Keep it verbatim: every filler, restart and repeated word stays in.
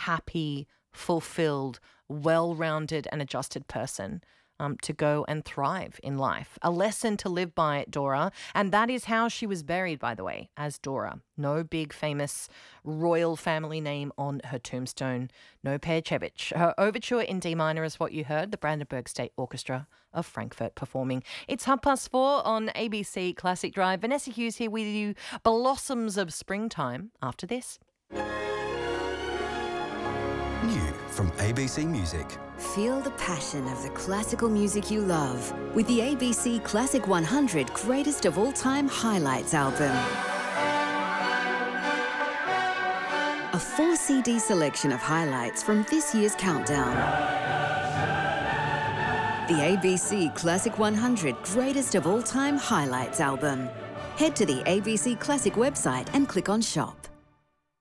happy, fulfilled, well-rounded and adjusted person um, to go and thrive in life. A lesson to live by, Dora. And that is how she was buried, by the way, as Dora. No big famous royal family name on her tombstone. No Perchevich. Her overture in D minor is what you heard, the Brandenburg State Orchestra of Frankfurt performing. It's half past four on A B C Classic Drive. Vanessa Hughes here with you. Blossoms of springtime after this. New from A B C Music. Feel the passion of the classical music you love with the A B C Classic one hundred Greatest of All Time Highlights album. A four C D selection of highlights from this year's countdown. The A B C Classic one hundred Greatest of All Time Highlights album. Head to the A B C Classic website and click on Shop.